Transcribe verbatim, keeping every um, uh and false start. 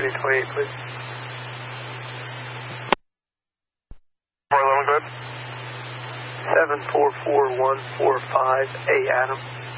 Deputy twenty-eight, please. four eleven, good. seven four four one four five, A Adam.